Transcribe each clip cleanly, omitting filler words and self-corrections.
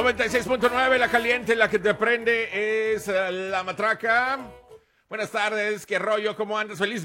96.9, la caliente, la que te prende es la matraca. Buenas tardes, qué rollo, ¿cómo andas? ¡Feliz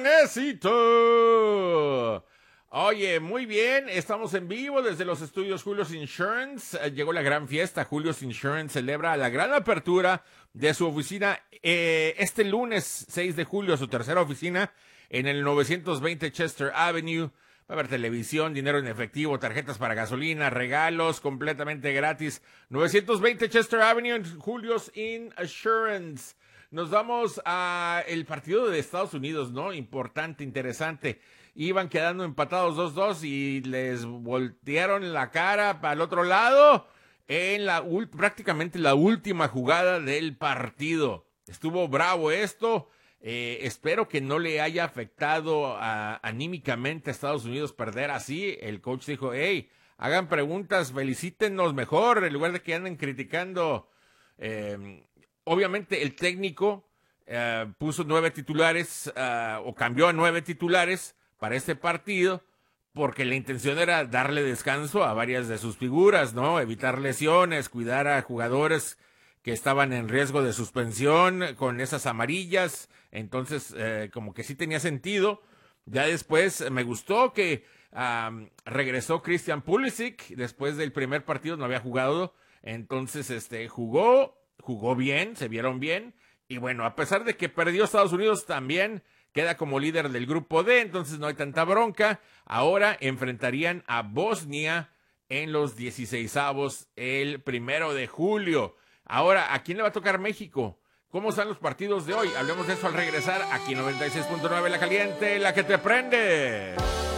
viernesito! Oye, muy bien, estamos en vivo desde los estudios Julius Insurance. Llegó la gran fiesta. Julius Insurance celebra la gran apertura de su oficina este lunes 6 de julio, su tercera oficina en el 920 Chester Avenue. Va a haber televisión, dinero en efectivo, tarjetas para gasolina, regalos completamente gratis. 920 Chester Avenue en Julius Insurance. Nos vamos a el partido de Estados Unidos, ¿no? Importante, interesante. Iban quedando empatados 2-2 y les voltearon la cara para el otro lado en prácticamente la última jugada del partido. Estuvo bravo esto. Espero que no le haya afectado anímicamente a Estados Unidos perder así. El coach dijo, hey, hagan preguntas, felicítennos mejor, en lugar de que anden criticando. Obviamente el técnico puso 9 titulares o cambió a 9 titulares para este partido porque la intención era darle descanso a varias de sus figuras, ¿no? Evitar lesiones, cuidar a jugadores que estaban en riesgo de suspensión con esas amarillas. Entonces, como que sí tenía sentido. Ya después me gustó que regresó Christian Pulisic. Después del primer partido no había jugado. Entonces, jugó bien, se vieron bien. Y bueno, a pesar de que perdió Estados Unidos, también queda como líder del grupo D. Entonces no hay tanta bronca. Ahora enfrentarían a Bosnia en los 16avos el 1 de julio. Ahora, ¿a quién le va a tocar México? ¿Cómo están los partidos de hoy? Hablemos de eso al regresar aquí en 96.9 La Caliente, la que te prende.